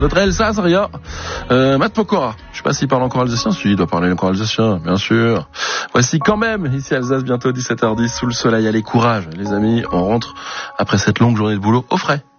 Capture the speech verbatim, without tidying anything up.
Notre Alsace, Ria, euh, Matt Pokora. Je sais pas s'il parle encore alsacien. Si, il doit parler encore alsacien, bien sûr. Voici quand même, ici Alsace, bientôt dix-sept heures dix, sous le soleil. Allez, courage, les amis. On rentre après cette longue journée de boulot au frais.